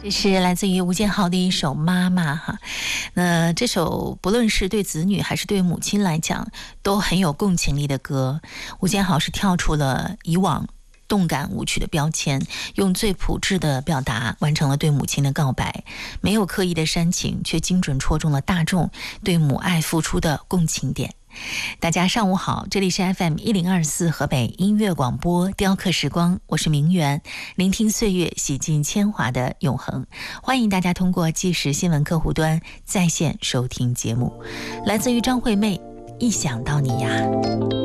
这是来自于吴建豪的一首《妈妈》哈。那这首不论是对子女还是对母亲来讲，都很有共情力的歌。吴建豪是跳出了以往动感舞曲的标签，用最朴质的表达完成了对母亲的告白，没有刻意的煽情，却精准戳中了大众对母爱付出的共情点。大家上午好，这里是 FM1024 河北音乐广播雕刻时光，我是明媛，聆听岁月，洗尽铅华的永恒。欢迎大家通过即时新闻客户端在线收听节目。来自于张惠妹，一想到你呀。